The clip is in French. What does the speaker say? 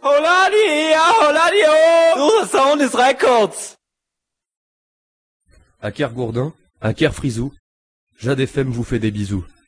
Holladi, holladi, oh! The sound is records! Aker Gourdin, Aker Frisou, Jade FM vous fait des bisous.